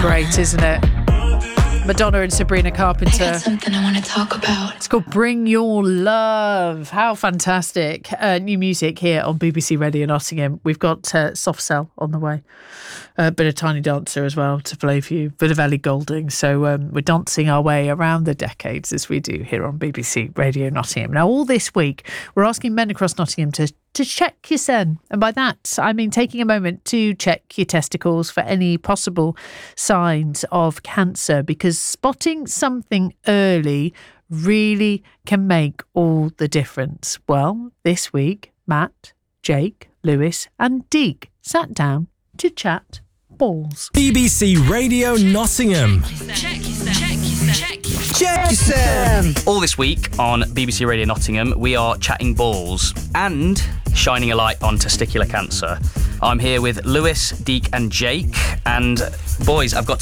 great, isn't it? Madonna and Sabrina Carpenter. I got something I want to talk about. It's called Bring Your Love. How fantastic. New music here on BBC Radio Nottingham. We've got Soft Cell on the way. A bit of Tiny Dancer as well to play for you. Bit of Ellie Goulding. So we're dancing our way around the decades as we do here on BBC Radio Nottingham. Now, all this week, we're asking men across Nottingham to check your sen. And by that, I mean taking a moment to check your testicles for any possible signs of cancer, because spotting something early really can make all the difference. Well, this week, Matt, Jake, Lewis and Deek sat down to chat balls. BBC Radio Nottingham. Check yourself. All this week on BBC Radio Nottingham, we are chatting balls and shining a light on testicular cancer. I'm here with Lewis, Deek and Jake. And boys, I've got